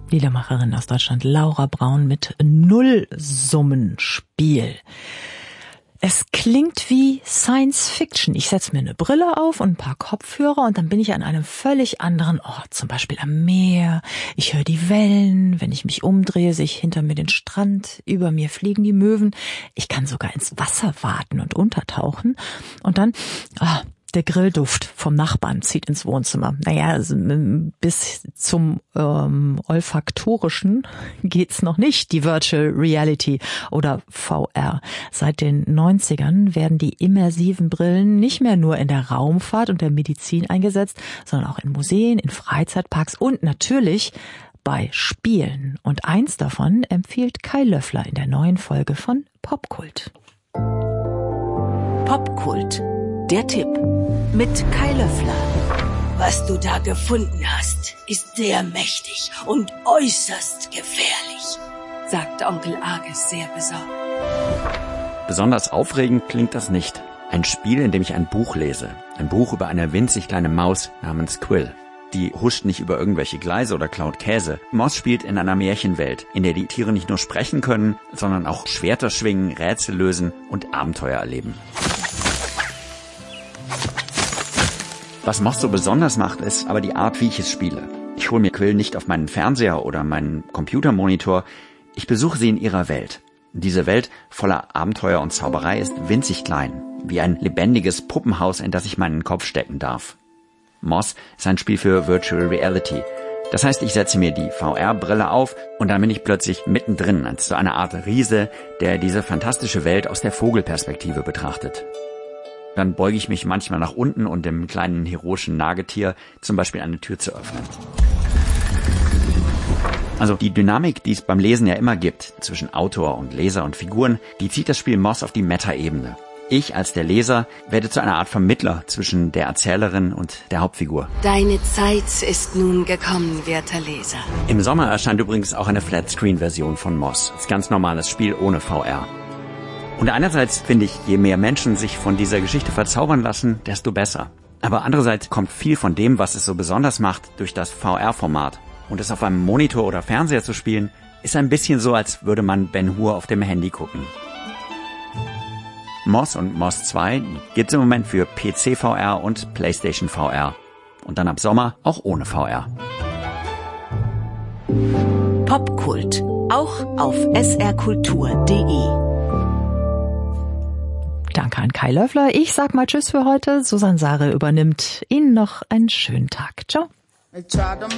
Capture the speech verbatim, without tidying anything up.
Liedermacherin aus Deutschland Laura Braun mit Nullsummenspiel. Es klingt wie Science Fiction. Ich setze mir eine Brille auf und ein paar Kopfhörer und dann bin ich an einem völlig anderen Ort, zum Beispiel am Meer. Ich höre die Wellen, wenn ich mich umdrehe, sehe ich hinter mir den Strand, über mir fliegen die Möwen. Ich kann sogar ins Wasser waten und untertauchen und dann... Ah, der Grillduft vom Nachbarn zieht ins Wohnzimmer. Naja, also bis zum ähm, olfaktorischen geht's noch nicht, die Virtual Reality oder V R. Seit den neunzigern werden die immersiven Brillen nicht mehr nur in der Raumfahrt und der Medizin eingesetzt, sondern auch in Museen, in Freizeitparks und natürlich bei Spielen. Und eins davon empfiehlt Kai Löffler in der neuen Folge von Popkult. Popkult. Der Tipp mit Kai Löffler. Was du da gefunden hast, ist sehr mächtig und äußerst gefährlich, sagt Onkel Arges sehr besorgt. Besonders aufregend klingt das nicht. Ein Spiel, in dem ich ein Buch lese. Ein Buch über eine winzig kleine Maus namens Quill. Die huscht nicht über irgendwelche Gleise oder klaut Käse. Moss spielt in einer Märchenwelt, in der die Tiere nicht nur sprechen können, sondern auch Schwerter schwingen, Rätsel lösen und Abenteuer erleben. Was Moss so besonders macht, ist aber die Art, wie ich es spiele. Ich hole mir Quill nicht auf meinen Fernseher oder meinen Computermonitor. Ich besuche sie in ihrer Welt. Diese Welt voller Abenteuer und Zauberei ist winzig klein, wie ein lebendiges Puppenhaus, in das ich meinen Kopf stecken darf. Moss ist ein Spiel für Virtual Reality. Das heißt, ich setze mir die V R-Brille auf und dann bin ich plötzlich mittendrin, als so eine Art Riese, der diese fantastische Welt aus der Vogelperspektive betrachtet. Dann beuge ich mich manchmal nach unten, um dem kleinen heroischen Nagetier zum Beispiel eine Tür zu öffnen. Also die Dynamik, die es beim Lesen ja immer gibt, zwischen Autor und Leser und Figuren, die zieht das Spiel Moss auf die Meta-Ebene. Ich als der Leser werde zu einer Art Vermittler zwischen der Erzählerin und der Hauptfigur. Deine Zeit ist nun gekommen, werter Leser. Im Sommer erscheint übrigens auch eine Flatscreen-Version von Moss. Das ist ein ganz normales Spiel ohne V R. Und einerseits finde ich, je mehr Menschen sich von dieser Geschichte verzaubern lassen, desto besser. Aber andererseits kommt viel von dem, was es so besonders macht, durch das V R-Format. Und es auf einem Monitor oder Fernseher zu spielen, ist ein bisschen so, als würde man Ben-Hur auf dem Handy gucken. Moss und Moss zwei gibt's im Moment für P C V R und PlayStation V R. Und dann ab Sommer auch ohne V R. Popkult. Auch auf s r kultur punkt d e. Danke an Kai Löffler. Ich sag mal Tschüss für heute. Susanne Sare übernimmt. Ihnen noch einen schönen Tag. Ciao.